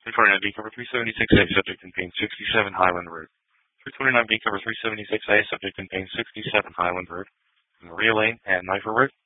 329B cover 376A, subject in pain 67 Highland Road. 329B cover 376A, subject in pain 67 Highland Road. Maria Lane and Knifer Road.